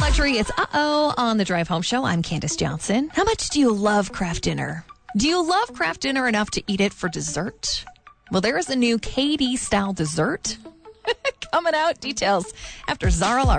Audrey, it's Uh-Oh on the Drive Home Show. I'm Candace Johnson. How much do you love Kraft Dinner? Do you love Kraft Dinner enough to eat it for dessert? Well, there is a new KD-style dessert coming out. Details after Zara Larson.